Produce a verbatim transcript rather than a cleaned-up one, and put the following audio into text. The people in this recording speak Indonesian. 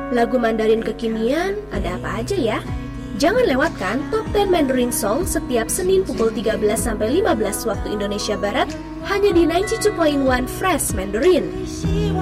Lagu Mandarin kekinian ada apa aja ya? Jangan lewatkan Top sepuluh Mandarin Song setiap Senin pukul tiga belas sampai lima belas waktu Indonesia Barat hanya di sembilan puluh dua koma satu Fresh Mandarin.